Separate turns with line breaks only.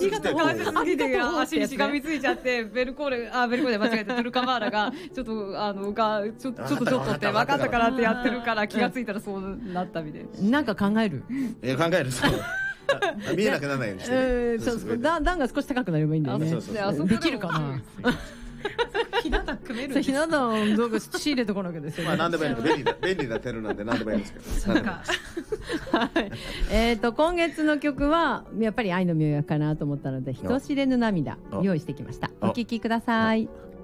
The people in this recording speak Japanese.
足が高すぎて
足にしがみついちゃってベルコーレで間違えてトゥルカマーラがちょっとちょっとって分かったからってやってるから気がついたらそうなったみたいな。
なんか考える。
考える。そう。見えなくならないようにしてね。
そう段が少し高くなればいいんだよね。できるかな。
ひな壇組めるんです。
ひな壇どうか仕入れとこなきゃですよね。
まあ何でもいいの便利なテルなんで何でもいいんですけど。
そうか。
今月の曲はやっぱり愛の妙薬かなと思ったので、人知れぬ涙用意してきました。お聴きください。